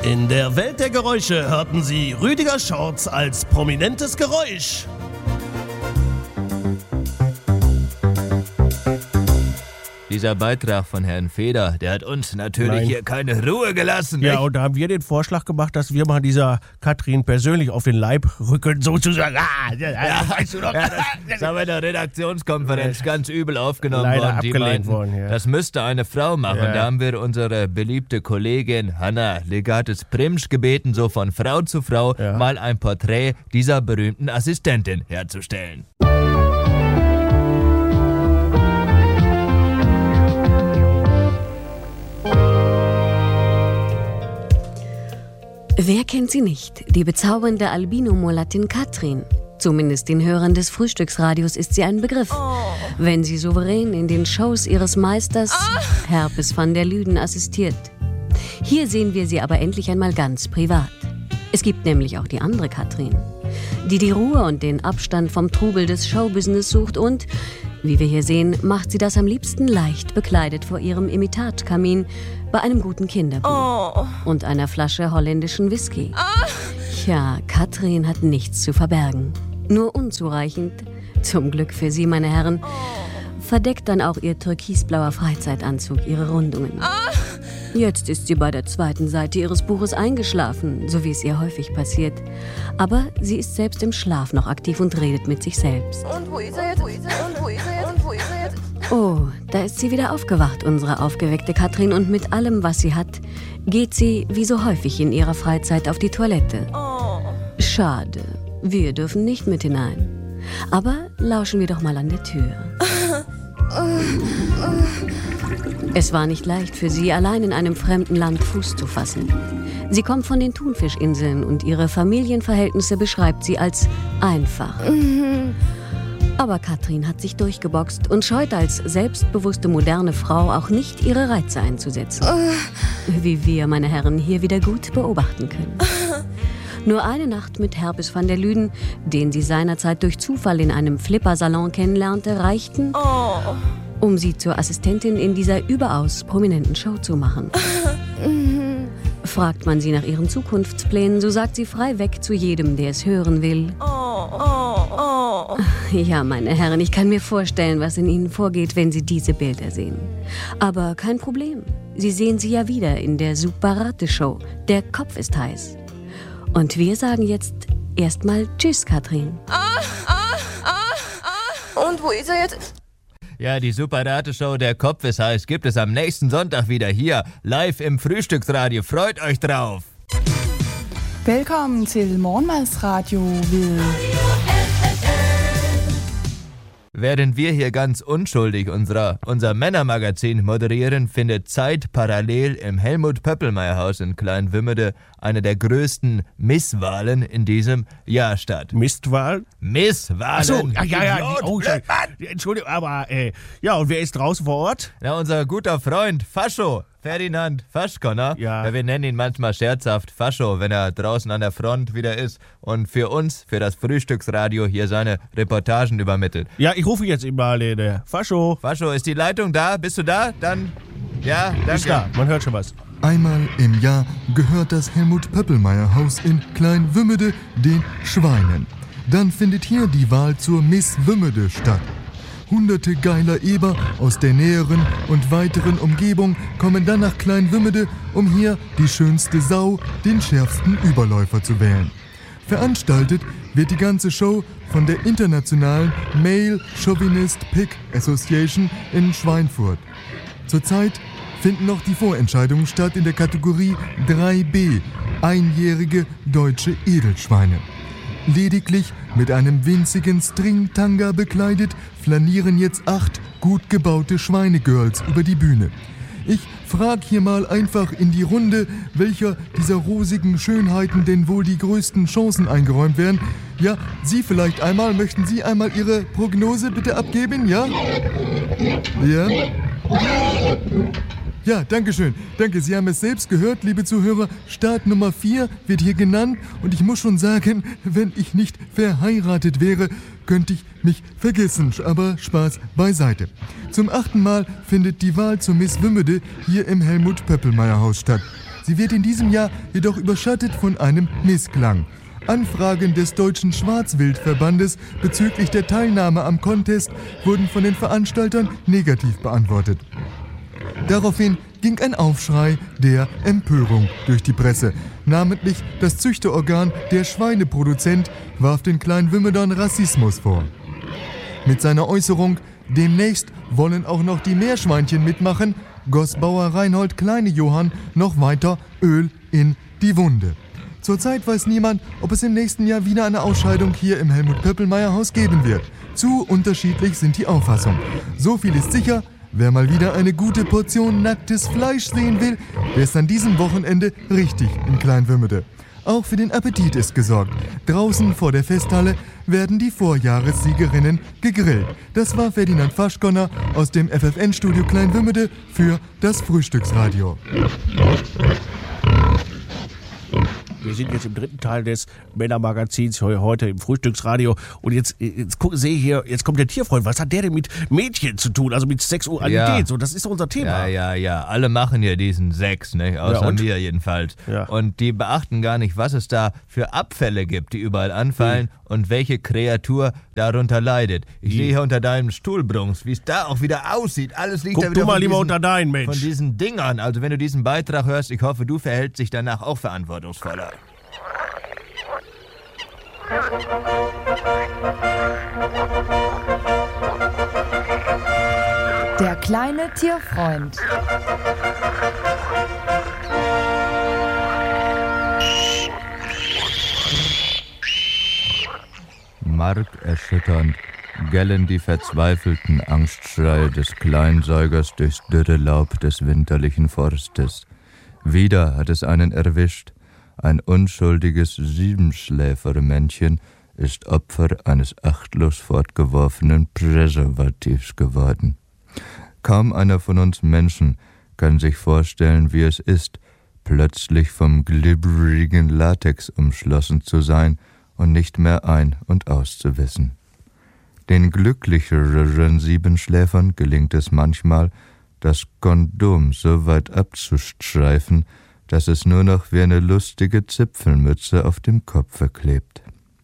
In der Welt der Geräusche hörten Sie Rüdiger Schorz als prominentes Geräusch. Dieser Beitrag von Herrn Feder, der hat uns natürlich hier keine Ruhe gelassen. Ja, nicht? und da haben wir den Vorschlag gemacht, dass wir mal dieser Katrin persönlich auf den Leib rücken, sozusagen. Weißt du doch, das haben wir in der Redaktionskonferenz ganz übel aufgenommen Leider worden. Die abgelehnt meinten, worden, ja. Das müsste eine Frau machen. Ja. Da haben wir unsere beliebte Kollegin Hanna Legates-Primsch gebeten, so von Frau zu Frau mal ein Porträt dieser berühmten Assistentin herzustellen. Wer kennt sie nicht? Die bezaubernde Albino-Mulattin Katrin. Zumindest den Hörern des Frühstücksradios ist sie ein Begriff. Wenn sie souverän in den Shows ihres Meisters Herpes van der Lüden assistiert. Hier sehen wir sie aber endlich einmal ganz privat. Es gibt nämlich auch die andere Katrin, die Ruhe und den Abstand vom Trubel des Showbusiness sucht und, wie wir hier sehen, macht sie das am liebsten leicht bekleidet vor ihrem Imitatkamin bei einem guten Kinderbuch und einer Flasche holländischen Whisky. Tja, Katrin hat nichts zu verbergen. Nur unzureichend, zum Glück für Sie, meine Herren, verdeckt dann auch ihr türkisblauer Freizeitanzug ihre Rundungen. Jetzt ist sie bei der zweiten Seite ihres Buches eingeschlafen, so wie es ihr häufig passiert. Aber sie ist selbst im Schlaf noch aktiv und redet mit sich selbst. Und wo ist er jetzt? Oh, da ist sie wieder aufgewacht, unsere aufgeweckte Katrin. Und mit allem, was sie hat, geht sie, wie so häufig in ihrer Freizeit, auf die Toilette. Schade, wir dürfen nicht mit hinein. Aber lauschen wir doch mal an der Tür. Es war nicht leicht für sie, allein in einem fremden Land Fuß zu fassen. Sie kommt von den Thunfischinseln und ihre Familienverhältnisse beschreibt sie als einfach. Aber Katrin hat sich durchgeboxt und scheut als selbstbewusste moderne Frau auch nicht, ihre Reize einzusetzen. Wie wir, meine Herren, hier wieder gut beobachten können. Nur eine Nacht mit Herpes van der Lüden, den sie seinerzeit durch Zufall in einem Flippersalon kennenlernte, reichten, um sie zur Assistentin in dieser überaus prominenten Show zu machen. Fragt man sie nach ihren Zukunftsplänen, so sagt sie frei weg zu jedem, der es hören will. Ja, meine Herren, ich kann mir vorstellen, was in Ihnen vorgeht, wenn Sie diese Bilder sehen. Aber kein Problem. Sie sehen sie ja wieder in der Superrate-Show. Der Kopf ist heiß. Und wir sagen jetzt erstmal Tschüss, Katrin. Und wo ist er jetzt? Ja, die Superrate-Show Der Kopf ist heiß gibt es am nächsten Sonntag wieder hier, live im Frühstücksradio. Freut euch drauf! Velkommen til Morgenmadsradio ved... Während wir hier ganz unschuldig unser Männermagazin moderieren, findet zeitparallel im Helmut-Pöppelmeier-Haus in Kleinwümmede eine der größten Misswahlen in diesem Jahr statt. Mistwahl? Misswahlen! Achso, ja. Idiot, Oh, Entschuldigung, aber, ja, und wer ist draußen vor Ort? Na, unser guter Freund Fascho, Ferdinand Faschkonner. Ja. Wir nennen ihn manchmal scherzhaft Fascho, wenn er draußen an der Front wieder ist und für uns, für das Frühstücksradio, hier seine Reportagen übermittelt. Ja, ich rufe jetzt eben mal den Fascho. Fascho, ist die Leitung da? Bist du da? Dann, ja, danke. Ist da, man hört schon was. Einmal im Jahr gehört das Helmut-Pöppelmeier-Haus in Kleinwümmede den Schweinen. Dann findet hier die Wahl zur Miss Wümmede statt. Hunderte geiler Eber aus der näheren und weiteren Umgebung kommen dann nach Kleinwümmede, um hier die schönste Sau, den schärfsten Überläufer zu wählen. Veranstaltet wird die ganze Show von der internationalen Male Chauvinist Pig Association in Schweinfurt. Zurzeit finden noch die Vorentscheidungen statt in der Kategorie 3B, einjährige deutsche Edelschweine. Lediglich mit einem winzigen Stringtanga bekleidet, flanieren jetzt 8 gut gebaute Schweinegirls über die Bühne. Ich frag hier mal einfach in die Runde, welcher dieser rosigen Schönheiten denn wohl die größten Chancen eingeräumt werden. Ja, Sie vielleicht einmal, möchten Sie einmal Ihre Prognose bitte abgeben, ja? Ja? Ja, danke schön. Danke, Sie haben es selbst gehört, liebe Zuhörer. Start Nummer 4 wird hier genannt und ich muss schon sagen, wenn ich nicht verheiratet wäre, könnte ich mich vergessen. Aber Spaß beiseite. Zum 8. Mal findet die Wahl zur Miss Wümmede hier im Helmut-Pöppelmeier-Haus statt. Sie wird in diesem Jahr jedoch überschattet von einem Missklang. Anfragen des Deutschen Schwarzwildverbandes bezüglich der Teilnahme am Contest wurden von den Veranstaltern negativ beantwortet. Daraufhin ging ein Aufschrei der Empörung durch die Presse. Namentlich das Züchterorgan Der Schweineproduzent warf den Kleinwümmedern Rassismus vor. Mit seiner Äußerung, demnächst wollen auch noch die Meerschweinchen mitmachen, goss Bauer Reinhold Kleine-Johann noch weiter Öl in die Wunde. Zurzeit weiß niemand, ob es im nächsten Jahr wieder eine Ausscheidung hier im Helmut-Pöppelmeier-Haus geben wird. Zu unterschiedlich sind die Auffassungen. So viel ist sicher, wer mal wieder eine gute Portion nacktes Fleisch sehen will, der ist an diesem Wochenende richtig in Kleinwümmede. Auch für den Appetit ist gesorgt. Draußen vor der Festhalle werden die Vorjahressiegerinnen gegrillt. Das war Ferdinand Faschgonner aus dem FFN-Studio Kleinwümmede für das Frühstücksradio. Wir sind jetzt im dritten Teil des Männermagazins heute im Frühstücksradio. Und jetzt sehe ich hier, jetzt kommt der Tierfreund. Was hat der denn mit Mädchen zu tun? Also mit Sexualität? Ja. So, das ist doch unser Thema. Ja. Alle machen ja diesen Sex, ne? Außer mir jedenfalls. Ja. Und die beachten gar nicht, was es da für Abfälle gibt, die überall anfallen und welche Kreatur darunter leidet. Ich sehe hier unter deinem Stuhl, Brunks, wie es da auch wieder aussieht. Alles liegt Guck da wieder du mal lieber unter deinen, Mensch. von diesen Dingern. Also wenn du diesen Beitrag hörst, ich hoffe, du verhältst dich danach auch verantwortungsvoller. Der kleine Tierfreund. Markerschütternd gellen die verzweifelten Angstschreie des Kleinsäugers durchs dürre Laub des winterlichen Forstes. Wieder hat es einen erwischt. Ein unschuldiges Siebenschläfermännchen ist Opfer eines achtlos fortgeworfenen Präservativs geworden. Kaum einer von uns Menschen kann sich vorstellen, wie es ist, plötzlich vom glibberigen Latex umschlossen zu sein und nicht mehr ein- und auszuwissen. Den glücklicheren Siebenschläfern gelingt es manchmal, das Kondom so weit abzustreifen, dass es nur noch wie eine lustige Zipfelmütze auf dem Kopfe klebt.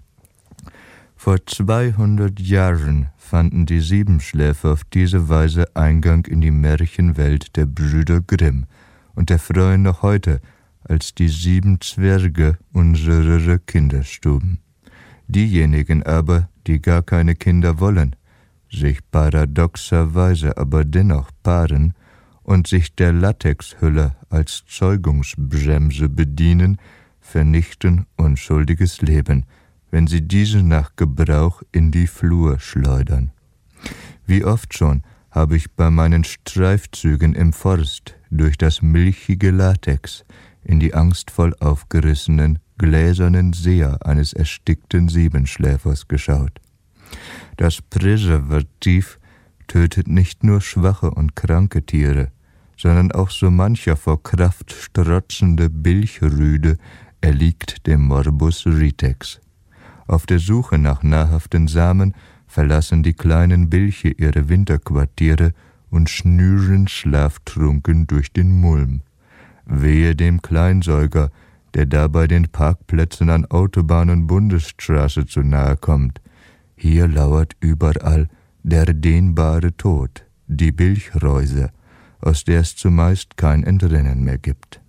Vor 200 Jahren fanden die Siebenschläfer auf diese Weise Eingang in die Märchenwelt der Brüder Grimm und erfreuen noch heute als die 7 Zwerge unserer Kinderstuben. Diejenigen aber, die gar keine Kinder wollen, sich paradoxerweise aber dennoch paaren und sich der Latexhülle als Zeugungsbremse bedienen, vernichten unschuldiges Leben, wenn sie diese nach Gebrauch in die Flur schleudern. Wie oft schon habe ich bei meinen Streifzügen im Forst durch das milchige Latex in die angstvoll aufgerissenen, gläsernen Seher eines erstickten Siebenschläfers geschaut. Das Präservativ tötet nicht nur schwache und kranke Tiere, sondern auch so mancher vor Kraft strotzende Bilchrüde erliegt dem Morbus Ritex. Auf der Suche nach nahrhaften Samen verlassen die kleinen Bilche ihre Winterquartiere und schnüren schlaftrunken durch den Mulm. Wehe dem Kleinsäuger, der dabei den Parkplätzen an Autobahn und Bundesstraße zu nahe kommt. Hier lauert überall der dehnbare Tod, die Bilchreuse, aus der es zumeist kein Entrinnen mehr gibt.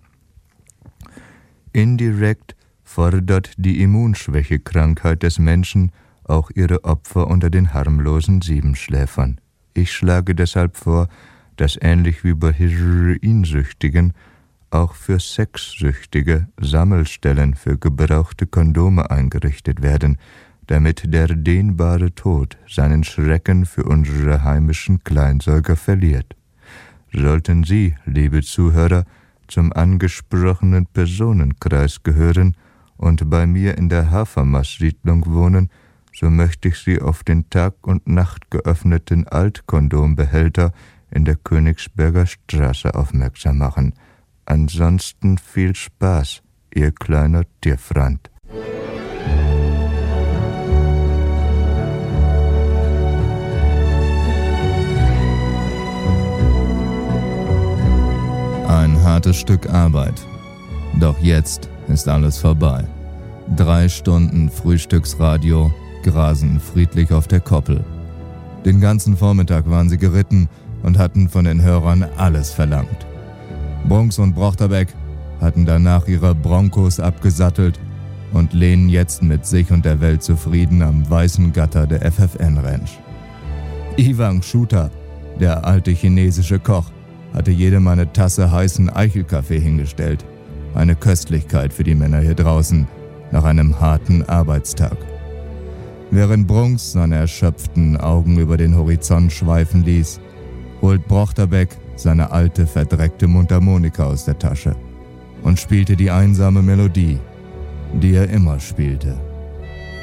Indirekt fordert die Immunschwächekrankheit des Menschen auch ihre Opfer unter den harmlosen Siebenschläfern. Ich schlage deshalb vor, dass ähnlich wie bei Heroinsüchtigen auch für Sexsüchtige Sammelstellen für gebrauchte Kondome eingerichtet werden, damit der dehnbare Tod seinen Schrecken für unsere heimischen Kleinsäuger verliert. Sollten Sie, liebe Zuhörer, zum angesprochenen Personenkreis gehören und bei mir in der Hafermast-Siedlung wohnen, so möchte ich Sie auf den Tag und Nacht geöffneten Altkondombehälter in der Königsberger Straße aufmerksam machen. Ansonsten viel Spaß, Ihr kleiner Tierfreund. Ein hartes Stück Arbeit. Doch jetzt ist alles vorbei. 3 Stunden Frühstücksradio grasen friedlich auf der Koppel. Den ganzen Vormittag waren sie geritten und hatten von den Hörern alles verlangt. Brunks und Brochterbeck hatten danach ihre Broncos abgesattelt und lehnen jetzt mit sich und der Welt zufrieden am weißen Gatter der FFN Ranch. Iwang Schuter, der alte chinesische Koch, hatte jedem eine Tasse heißen Eichelkaffee hingestellt. Eine Köstlichkeit für die Männer hier draußen nach einem harten Arbeitstag. Während Brunks seine erschöpften Augen über den Horizont schweifen ließ, holt Brochterbeck seine alte, verdreckte Mundharmonika aus der Tasche und spielte die einsame Melodie, die er immer spielte.